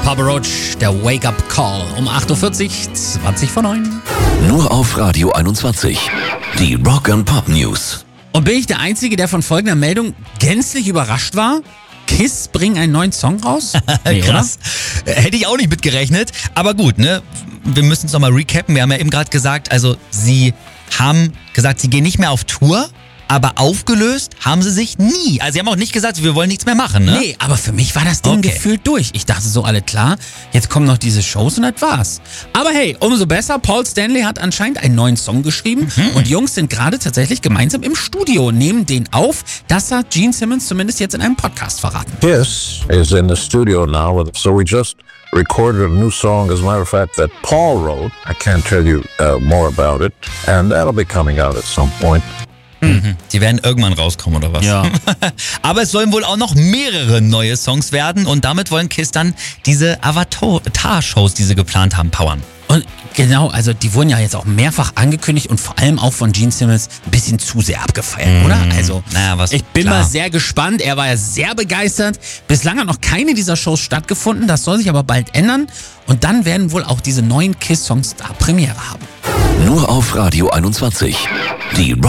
Papa Roach, der Wake-up Call um 8.40 Uhr, 20 vor 9. Nur auf Radio 21. Die Rock and Pop News. Und bin ich der Einzige, der von folgender Meldung gänzlich überrascht war? KISS bringen einen neuen Song raus? Nee, krass. Hätte ich auch nicht mitgerechnet. Aber gut, ne? Wir müssen es nochmal recappen. Wir haben ja eben gerade gesagt, also sie haben gesagt, sie gehen nicht mehr auf Tour. Aber aufgelöst haben sie sich nie. Also sie haben auch nicht gesagt, wir wollen nichts mehr machen, ne? Nee, aber für mich war das Ding gefühlt durch. Ich dachte so, alle klar, jetzt kommen noch diese Shows und das war's. Aber hey, umso besser. Paul Stanley hat anscheinend einen neuen Song geschrieben und die Jungs sind gerade tatsächlich gemeinsam im Studio, nehmen den auf. Das hat Gene Simmons zumindest jetzt in einem Podcast verraten. KISS is in the studio now, so we just recorded a new song, as a matter of fact, that Paul wrote. I can't tell you more about it, and that'll be coming out at some point. Die werden irgendwann rauskommen, oder was? Ja. Aber es sollen wohl auch noch mehrere neue Songs werden und damit wollen KISS dann diese Avatar-Shows, die sie geplant haben, powern. Und genau, also die wurden ja jetzt auch mehrfach angekündigt und vor allem auch von Gene Simmons ein bisschen zu sehr abgefeiert, oder? Also ich bin mal sehr gespannt. Er war ja sehr begeistert. Bislang hat noch keine dieser Shows stattgefunden. Das soll sich aber bald ändern. Und dann werden wohl auch diese neuen KISS-Songs da Premiere haben. Nur auf Radio 21. Die Rock